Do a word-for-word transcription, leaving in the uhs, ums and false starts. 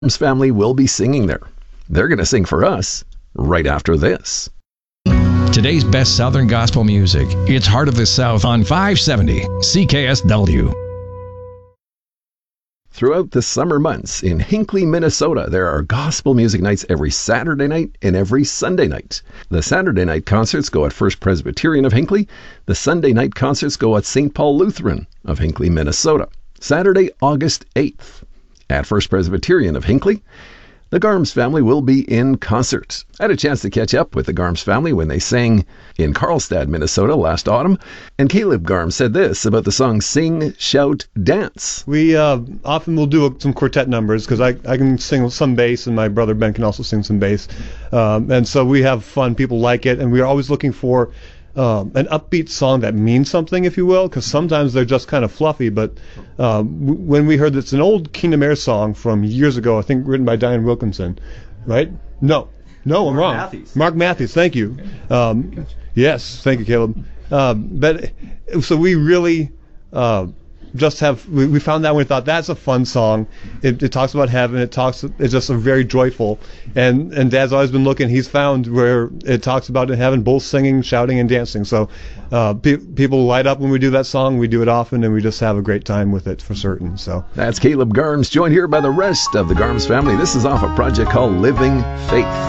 Garms family will be singing there. They're going to sing for us right after this. Today's best Southern gospel music. It's Heart of the South on five seventy C K S W. Throughout the summer months in Hinckley, Minnesota, there are gospel music nights every Saturday night and every Sunday night. The Saturday night concerts go at First Presbyterian of Hinckley. The Sunday night concerts go at Saint Paul Lutheran of Hinckley, Minnesota. Saturday, August eighth, at First Presbyterian of Hinckley, the Garms family will be in concert. I had a chance to catch up with the Garms family when they sang in Carlstadt, Minnesota last autumn, and Caleb Garms said this about the song Sing, Shout, Dance. We uh, often will do some quartet numbers because I, I can sing some bass and my brother Ben can also sing some bass. Um, and so we have fun, people like it, and we are always looking for Um, an upbeat song that means something, if you will, because sometimes they're just kind of fluffy. But um, w- when we heard it's an old Kingdom Air song from years ago, I think written by Diane Wilkinson, right? No, no, I'm wrong. Matthews. Mark Matthews, thank you. Um, yes, thank you, Caleb. Um, but so we really uh, just have we, we found that and we thought that's a fun song. It, it talks about heaven. It talks. It's just a very joyful. And and Dad's always been looking. He's found where it talks about in heaven, both singing, shouting, and dancing. So uh, pe- people light up when we do that song. We do it often, and we just have a great time with it for certain. So That's Caleb Garms, joined here by the rest of the Garms family. This is off a project called Living Faith.